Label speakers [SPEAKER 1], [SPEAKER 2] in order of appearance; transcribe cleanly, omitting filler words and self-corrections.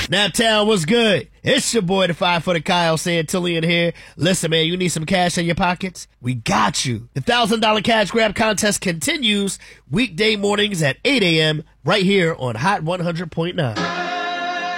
[SPEAKER 1] Naptown, what's good? It's your boy, the 5-footer Kyle Santillian here. Listen, man, you need some cash in your pockets? We got you. The $1,000 cash grab contest continues weekday mornings at 8 a.m. right here on Hot 100.9.